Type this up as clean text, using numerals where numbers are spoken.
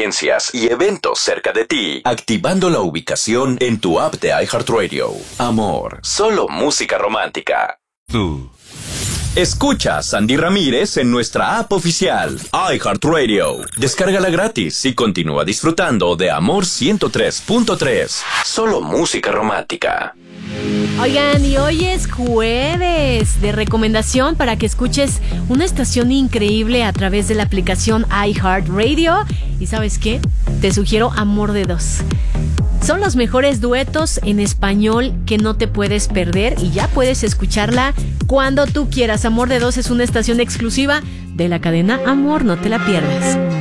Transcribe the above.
experiencias y eventos cerca de ti, activando la ubicación en tu app de iHeartRadio. Amor, solo música romántica. Tú. Escucha a Sandy Ramírez en nuestra app oficial, iHeartRadio. Descárgala gratis y continúa disfrutando de Amor 103.3. Solo música romántica. Oigan, y hoy es jueves de recomendación para que escuches una estación increíble a través de la aplicación iHeartRadio. ¿Y sabes qué? Te sugiero Amor de Dos. Son los mejores duetos en español que no te puedes perder y ya puedes escucharla cuando tú quieras. Amor de Dos es una estación exclusiva de la cadena Amor, no te la pierdas.